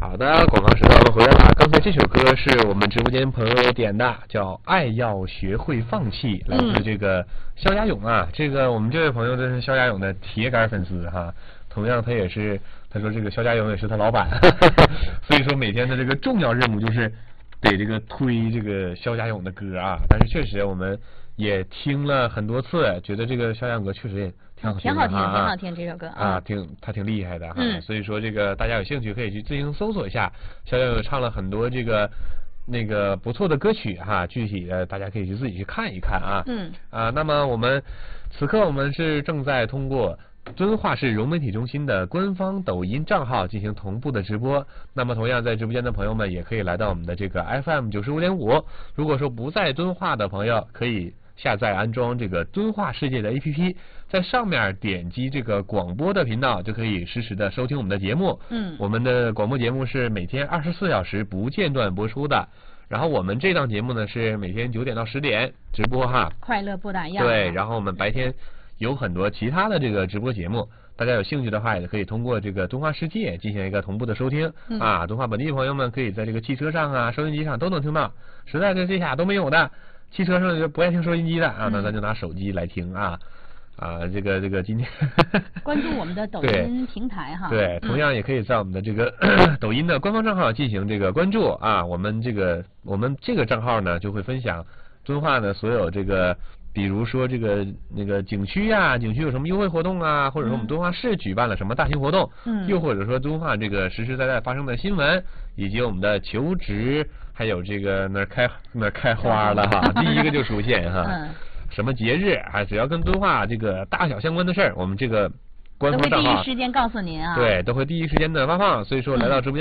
好的，广告时段我们回来了。刚才这首歌是我们直播间朋友点的，叫《爱要学会放弃》，来自这个肖家勇啊。这个我们这位朋友真是肖家勇的铁杆粉丝哈。同样，他也是他说这个肖家勇也是他老板，所以说每天的这个重要任务就是得这个推这个肖家勇的歌啊。但是确实我们也听了很多次，觉得这个肖家勇歌确实也挺好听的， 挺好听这首歌啊，他挺厉害的哈。所以说这个大家有兴趣可以去自行搜索一下，肖家勇唱了很多这个那个不错的歌曲哈，具体的大家可以去自己去看一看啊。那么我们此刻我们是正在通过敦化市融媒体中心的官方抖音账号进行同步的直播。那么同样在直播间的朋友们也可以来到我们的这个 FM 95.5。如果说不在敦化的朋友，可以下载安装这个敦化世界的 APP， 在上面点击这个广播的频道，就可以实时的收听我们的节目。我们的广播节目是每天24小时不间断播出的。然后我们这档节目呢是每天9点到10点直播哈， 快乐不打烊。 对，然后我们白天有很多其他的这个直播节目，大家有兴趣的话也可以通过这个敦化世界进行一个同步的收听啊。敦化本地朋友们可以在这个汽车上啊、收音机上都能听到。实在是这下都没有的，汽车上就不爱听收音机的啊，那咱就拿手机来听啊。这个今天关注我们的抖音平台哈。 对，同样也可以在我们的这个抖音的官方账号进行这个关注啊。我们这个账号呢就会分享敦化的所有这个，比如说这个那个景区啊，景区有什么优惠活动啊，或者说我们敦化市举办了什么大型活动，又或者说敦化这个实实在在发生的新闻，以及我们的求职，还有这个哪开花了哈，第一个就出现哈。什么节日啊，只要跟敦化这个大小相关的事儿，我们这个官方账号都会第一时间告诉您啊。 对，都会第一时间的发放。所以说来到直播间